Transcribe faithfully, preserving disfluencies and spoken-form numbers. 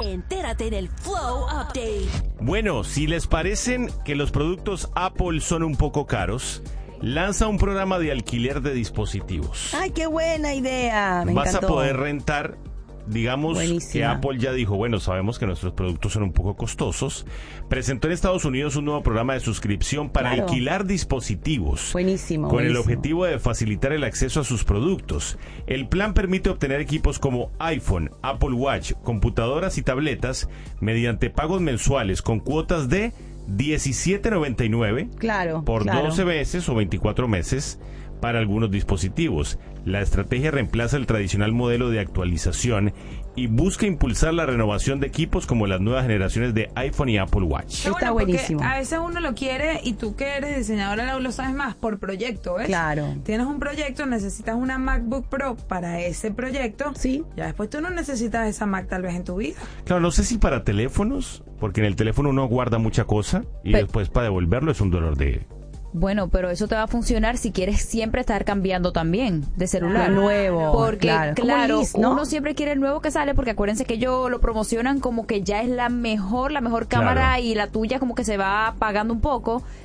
Entérate en el Flow Update. Bueno, si les parecen que los productos Apple son un poco caros, lanza un programa de alquiler de dispositivos. ¡Ay, qué buena idea! Me Vas encantó. a poder rentar, digamos Buenísima. que Apple ya dijo, bueno, sabemos que nuestros productos son un poco costosos. Presentó en Estados Unidos un nuevo programa de suscripción para Claro. alquilar dispositivos. Buenísimo. Con el buenísimo. objetivo de facilitar el acceso a sus productos. El plan permite obtener equipos como iPhone, Apple Watch, computadoras y tabletas mediante pagos mensuales con cuotas de diecisiete noventa y nueve Claro, por claro. doce meses o veinticuatro meses para algunos dispositivos. La estrategia reemplaza el tradicional modelo de actualización y busca impulsar la renovación de equipos como las nuevas generaciones de iPhone y Apple Watch. Está Bueno, porque buenísimo. a veces uno lo quiere y tú que eres diseñadora lo, lo sabes más por proyecto, ¿ves? Claro. Tienes un proyecto, necesitas una MacBook Pro para ese proyecto. Sí. Ya después tú no necesitas esa Mac tal vez en tu vida. Claro, no sé si para teléfonos, porque en el teléfono uno guarda mucha cosa y Pe- después para devolverlo es un dolor de... Bueno, pero eso te va a funcionar si quieres siempre estar cambiando también de celular. Lo nuevo, Porque, claro. claro, Como Liz, ¿no? uno siempre quiere el nuevo que sale, porque acuérdense que ellos lo promocionan como que ya es la mejor, la mejor cámara Claro. y la tuya como que se va apagando un poco.